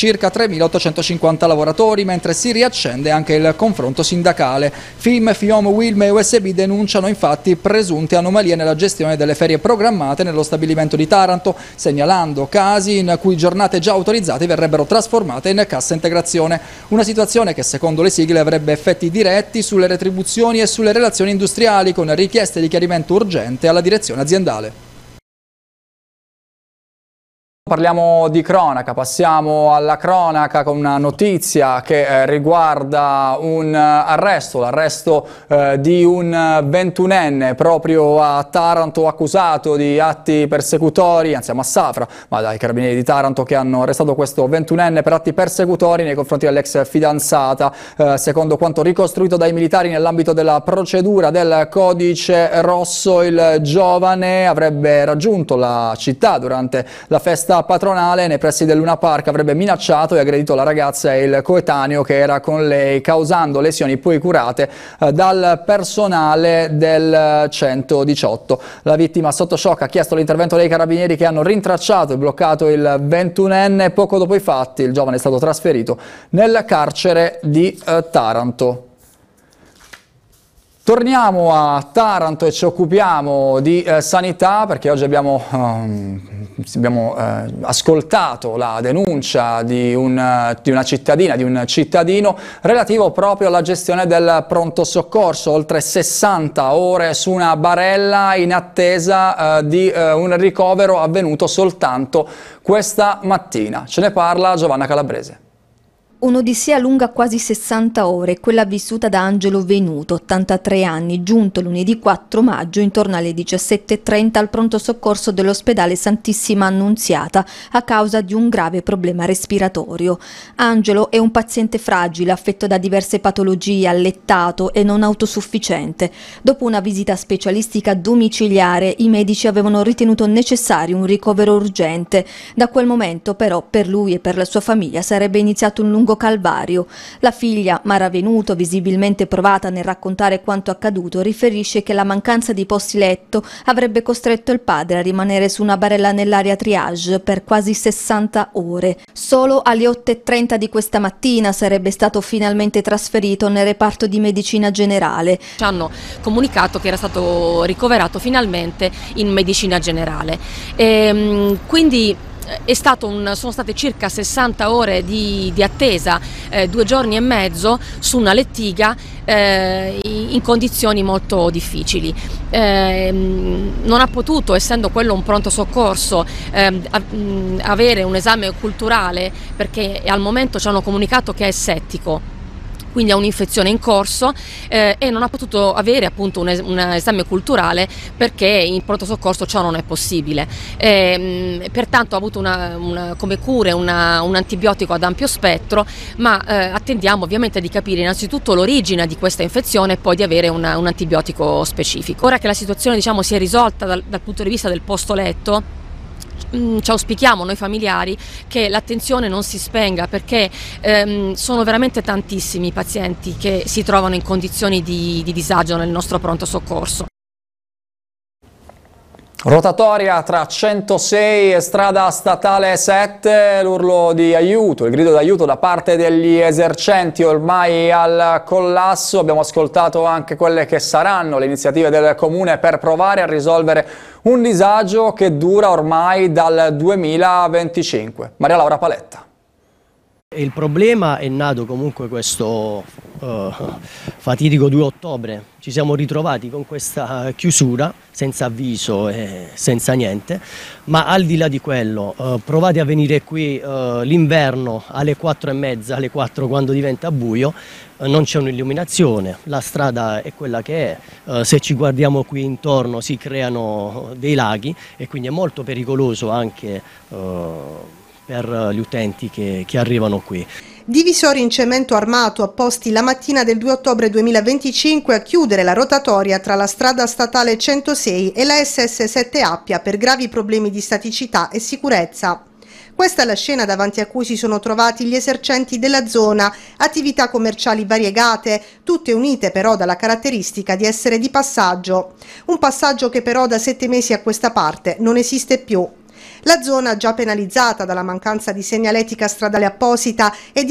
circa 3.850 lavoratori, mentre si riaccende anche il confronto sindacale. FIM, FIOM, UILM e USB denunciano infatti presunte anomalie nella gestione delle ferie programmate nello stabilimento di Taranto, segnalando casi in cui giornate già autorizzate verrebbero trasformate in cassa integrazione. Una situazione che secondo le sigle avrebbe effetti diretti sulle retribuzioni e sulle relazioni industriali, con richieste di chiarimento urgente alla direzione aziendale. Parliamo di cronaca, passiamo alla cronaca con una notizia che riguarda l'arresto di un 21enne proprio a Taranto, accusato di atti persecutori, anzi a Massafra, ma dai carabinieri di Taranto, che hanno arrestato questo 21enne per atti persecutori nei confronti dell'ex fidanzata. Secondo quanto ricostruito dai militari nell'ambito della procedura del codice rosso, il giovane avrebbe raggiunto la città durante la festa patronale nei pressi del Luna Park, avrebbe minacciato e aggredito la ragazza e il coetaneo che era con lei, causando lesioni poi curate dal personale del 118. La vittima sotto shock ha chiesto l'intervento dei carabinieri, che hanno rintracciato e bloccato il 21enne. Poco dopo i fatti il giovane è stato trasferito nel carcere di Taranto. Torniamo a Taranto e ci occupiamo di sanità, perché oggi abbiamo ascoltato la denuncia di una cittadina, di un cittadino, relativo proprio alla gestione del pronto soccorso. Oltre 60 ore su una barella in attesa di un ricovero avvenuto soltanto questa mattina. Ce ne parla Giovanna Calabrese. Un'odissea lunga quasi 60 ore, quella vissuta da Angelo Venuto, 83 anni, giunto lunedì 4 maggio intorno alle 17:30 al pronto soccorso dell'ospedale Santissima Annunziata a causa di un grave problema respiratorio. Angelo è un paziente fragile, affetto da diverse patologie, allettato e non autosufficiente. Dopo una visita specialistica domiciliare, i medici avevano ritenuto necessario un ricovero urgente. Da quel momento però per lui e per la sua famiglia sarebbe iniziato un lungo calvario. La figlia, Mara Venuto, visibilmente provata nel raccontare quanto accaduto, riferisce che la mancanza di posti letto avrebbe costretto il padre a rimanere su una barella nell'area triage per quasi 60 ore. Solo alle 8:30 di questa mattina sarebbe stato finalmente trasferito nel reparto di medicina generale. Ci hanno comunicato che era stato ricoverato finalmente in medicina generale. Quindi sono state circa 60 ore di attesa, 2 giorni e mezzo su una lettiga in condizioni molto difficili. Non ha potuto, essendo quello un pronto soccorso, avere un esame culturale, perché al momento ci hanno comunicato che è settico, quindi ha un'infezione in corso, e non ha potuto avere appunto un esame culturale perché in pronto soccorso ciò non è possibile. Pertanto ha avuto come cure un antibiotico ad ampio spettro, ma attendiamo ovviamente di capire innanzitutto l'origine di questa infezione e poi di avere un antibiotico specifico. Ora che la situazione, diciamo, si è risolta dal punto di vista del posto letto, ci auspichiamo noi familiari che l'attenzione non si spenga, perché sono veramente tantissimi i pazienti che si trovano in condizioni di disagio nel nostro pronto soccorso. Rotatoria tra 106 e strada statale 7, l'urlo di aiuto, il grido d'aiuto da parte degli esercenti ormai al collasso. Abbiamo ascoltato anche quelle che saranno le iniziative del Comune per provare a risolvere un disagio che dura ormai dal 2025. Maria Laura Paletta. Il problema è nato comunque questo fatidico 2 ottobre, ci siamo ritrovati con questa chiusura senza avviso e senza niente, ma al di là di quello provate a venire qui l'inverno alle 4:30, alle 4 quando diventa buio, non c'è un'illuminazione, la strada è quella che è, se ci guardiamo qui intorno si creano dei laghi e quindi è molto pericoloso anche per gli utenti che arrivano qui. Divisori in cemento armato apposti la mattina del 2 ottobre 2025 a chiudere la rotatoria tra la strada statale 106 e la SS 7 Appia per gravi problemi di staticità e sicurezza. Questa è la scena davanti a cui si sono trovati gli esercenti della zona, attività commerciali variegate, tutte unite però dalla caratteristica di essere di passaggio. Un passaggio che però da 7 mesi a questa parte non esiste più. La zona, già penalizzata dalla mancanza di segnaletica stradale apposita e di